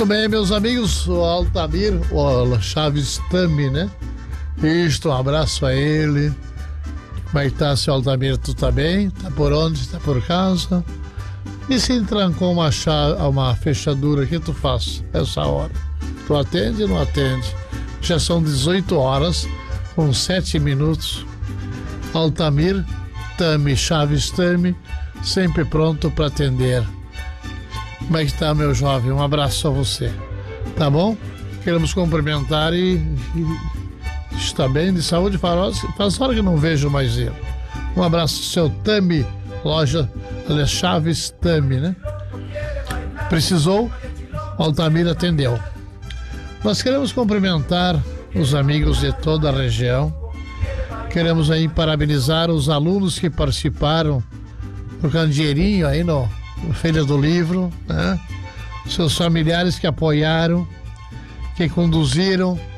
Muito bem, meus amigos, o Altamir, o Chaves Tami, né? Isto, um abraço a ele. Como é que tá, seu Altamir? Tu tá bem? Tá por onde? Tá por casa? E se trancou uma fechadura, o que tu faz essa hora? Tu atende ou não atende? Já são 18 horas, com 7 minutos. Altamir Tami, Chaves Tami, sempre pronto para atender. Como é que tá, meu jovem? Um abraço a você. Tá bom? Queremos cumprimentar e está bem, de saúde, faz hora que não vejo mais ele. Um abraço, seu Tami, loja Chaves Tami, né? Precisou? O Altamir atendeu. Nós queremos cumprimentar os amigos de toda a região. Queremos aí parabenizar os alunos que participaram do dinheirinho aí no Feira do Livro, né? Seus familiares que apoiaram, que conduziram